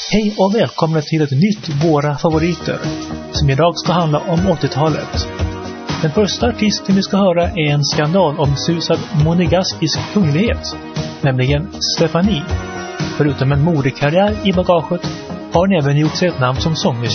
Hej och välkomna till ett nytt Våra favoriter, som idag ska handla om 80-talet. Den första artisten vi ska höra är en skandalomsusad monegaskisk kunglighet, nämligen Stefanie. Förutom en modekarriär i bagaget har hon även gjort sig ett namn som sångerska.